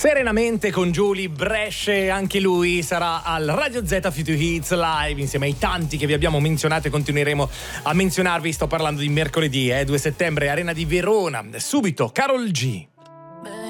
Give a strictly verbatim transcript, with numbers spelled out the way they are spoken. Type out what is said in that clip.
Serenamente con Giulia Bresce, anche lui sarà al Radio Z Future Hits Live insieme ai tanti che vi abbiamo menzionato e continueremo a menzionarvi. Sto parlando di mercoledì, eh, due settembre, Arena di Verona. Subito Karol G.